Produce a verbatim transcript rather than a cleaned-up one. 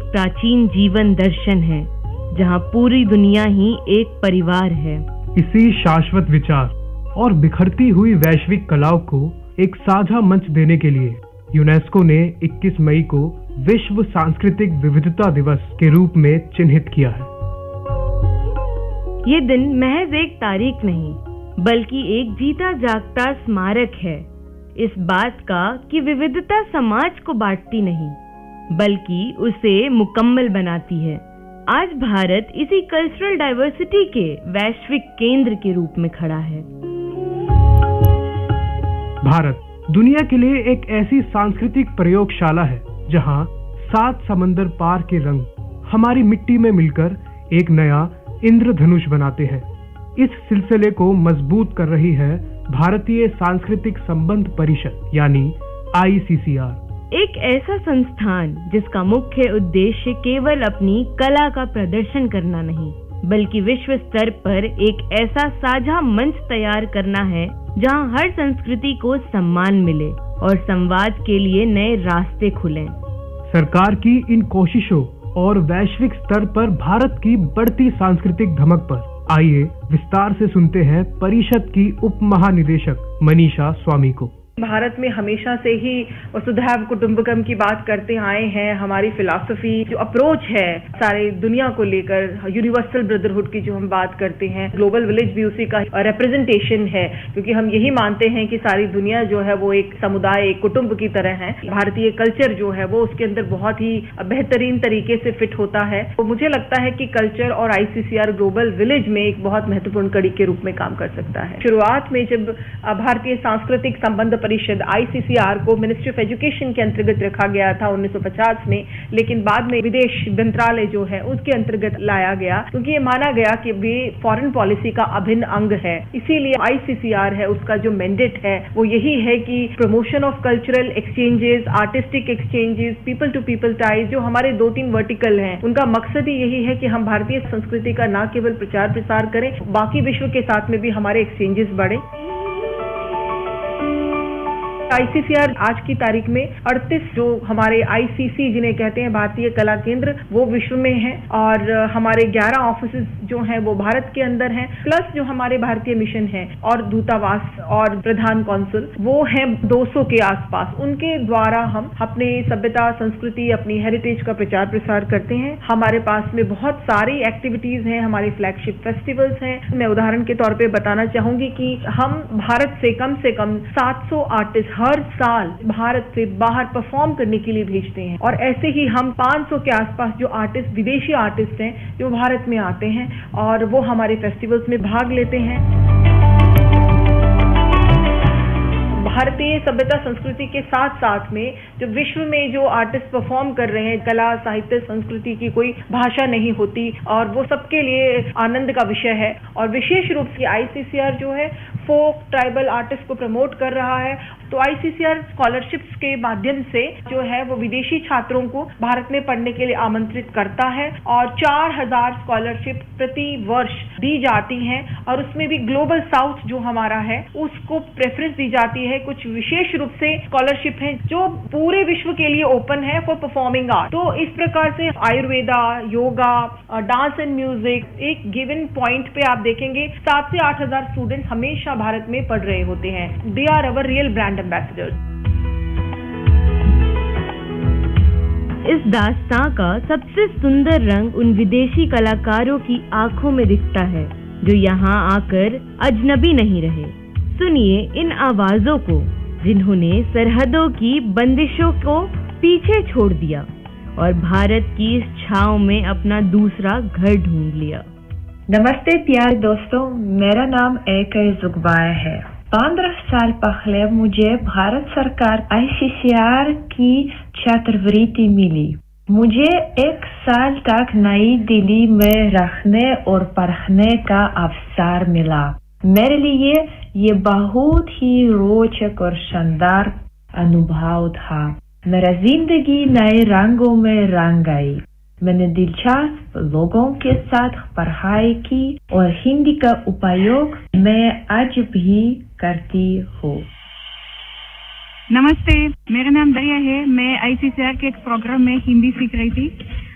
प्राचीन जीवन दर्शन है जहाँ पूरी दुनिया ही एक परिवार है। इसी शाश्वत विचार और बिखरती हुई वैश्विक कलाओं को एक साझा मंच देने के लिए यूनेस्को ने इक्कीस मई को विश्व सांस्कृतिक विविधता दिवस के रूप में चिन्हित किया है। ये दिन महज एक तारीख नहीं बल्कि एक जीता जागता स्मारक है इस बात का कि विविधता समाज को बांटती नहीं बल्कि उसे मुकम्मल बनाती है। आज भारत इसी कल्चरल डाइवर्सिटी के वैश्विक केंद्र के रूप में खड़ा है। भारत दुनिया के लिए एक ऐसी सांस्कृतिक प्रयोगशाला है जहां सात समंदर पार के रंग हमारी मिट्टी में मिलकर एक नया इंद्रधनुष बनाते हैं। इस सिलसिले को मजबूत कर रही है भारतीय सांस्कृतिक संबंध परिषद यानी आई सी सी आर, एक ऐसा संस्थान जिसका मुख्य उद्देश्य केवल अपनी कला का प्रदर्शन करना नहीं बल्कि विश्व स्तर पर एक ऐसा साझा मंच तैयार करना है जहां हर संस्कृति को सम्मान मिले और संवाद के लिए नए रास्ते खुलें। सरकार की इन कोशिशों और वैश्विक स्तर पर भारत की बढ़ती सांस्कृतिक धमक पर आइए विस्तार से सुनते हैं परिषद की उप महानिदेशक मनीषा स्वामी को। भारत में हमेशा से ही वसुधैव कुटुंबकम की बात करते आए हैं। हमारी फिलॉसफी जो अप्रोच है सारे दुनिया को लेकर, यूनिवर्सल ब्रदरहुड की जो हम बात करते हैं, ग्लोबल विलेज भी उसी का रिप्रेजेंटेशन है क्योंकि हम यही मानते हैं कि सारी दुनिया जो है वो एक समुदाय, एक कुटुंब की तरह है। भारतीय कल्चर जो है वो उसके अंदर बहुत ही बेहतरीन तरीके से फिट होता है। तो मुझे लगता है कि कल्चर और आई सी सी आर ग्लोबल विलेज में एक बहुत महत्वपूर्ण कड़ी के रूप में काम कर सकता है। शुरुआत में जब भारतीय सांस्कृतिक संबंध परिषद आई सी सी आर को मिनिस्ट्री ऑफ एजुकेशन के अंतर्गत रखा गया था उन्नीस सौ पचास में, लेकिन बाद में विदेश मंत्रालय जो है उसके अंतर्गत लाया गया क्योंकि ये माना गया कि वे फॉरेन पॉलिसी का अभिन्न अंग है। इसीलिए आई सी सी आर है उसका जो मैंडेट है वो यही है कि promotion of cultural exchanges, artistic exchanges, people to people ties, जो हमारे दो तीन वर्टिकल हैं, उनका मकसद ही यही है कि हम भारतीय संस्कृति का न केवल प्रचार प्रसार करें, बाकी विश्व के साथ में भी हमारे एक्सचेंजेस बढ़े। आई सी सी आर आज की तारीख में अड़तीस जो हमारे आई सी सी जिन्हें कहते हैं भारतीय कला केंद्र वो विश्व में हैं और हमारे ग्यारह ऑफिसेज जो हैं वो भारत के अंदर हैं, प्लस जो हमारे भारतीय मिशन हैं और दूतावास और प्रधान कौंसल वो हैं दो सौ के आसपास। उनके द्वारा हम अपने सभ्यता, संस्कृति, अपनी हेरिटेज का प्रचार प्रसार करते हैं। हमारे पास में बहुत सारी एक्टिविटीज हैं, हमारे फ्लैगशिप फेस्टिवल्स हैं। मैं उदाहरण के तौर पर बताना चाहूंगी कि हम भारत से कम से कम सात सौ आर्टिस्ट हर साल भारत से बाहर परफॉर्म करने के लिए भेजते हैं और ऐसे ही हम पाँच सौ के आसपास जो आर्टिस्ट, विदेशी आर्टिस्ट हैं जो भारत में आते हैं और वो हमारे फेस्टिवल्स में भाग लेते हैं। भारतीय सभ्यता संस्कृति के साथ साथ में जो विश्व में जो आर्टिस्ट परफॉर्म कर रहे हैं, कला, साहित्य, संस्कृति की कोई भाषा नहीं होती और वो सबके लिए आनंद का विषय है। और विशेष रूप से आई सी सी आर जो है फोक ट्राइबल आर्टिस्ट को प्रमोट कर रहा है। तो आई सी सी आर स्कॉलरशिप्स के माध्यम से जो है वो विदेशी छात्रों को भारत में पढ़ने के लिए आमंत्रित करता है और चार हजार स्कॉलरशिप प्रति वर्ष दी जाती हैं और उसमें भी ग्लोबल साउथ जो हमारा है उसको प्रेफरेंस दी जाती है। कुछ विशेष रूप से स्कॉलरशिप है जो पूरे विश्व के लिए ओपन है फॉर परफॉर्मिंग आर्ट। तो इस प्रकार से Ayurveda, yoga, dance and music, एक गिवन पॉइंट पे आप देखेंगे सात से आठ हजार स्टूडेंट्स हमेशा भारत में पढ़ रहे होते हैं। They are our real brand ambassadors. इस दास्तां का सबसे सुंदर रंग उन विदेशी कलाकारों की आंखों में दिखता है जो यहाँ आकर अजनबी नहीं रहे। सुनिए इन आवाजों को जिन्होंने सरहदों की बंदिशों को पीछे छोड़ दिया और भारत की इस छांव में अपना दूसरा घर ढूंढ लिया। नमस्ते प्यारे दोस्तों, मेरा नाम एके जुगबाय है। पंद्रह साल पहले मुझे भारत सरकार आई सी सी आर की छात्रवृत्ति मिली। मुझे एक साल तक नई दिल्ली में रहने और पढ़ने का अवसर मिला। मेरे लिए ये बहुत ही रोचक और शानदार अनुभव था। मेरा जिंदगी नए रंगों में रंग गई। मैंने दिलचस्प लोगों के साथ पढ़ाई की और हिंदी का उपयोग मैं आज भी करती हूँ। नमस्ते, मेरा नाम दरिया है। मैं आई सी सी आर के एक प्रोग्राम में हिंदी सीख रही थी।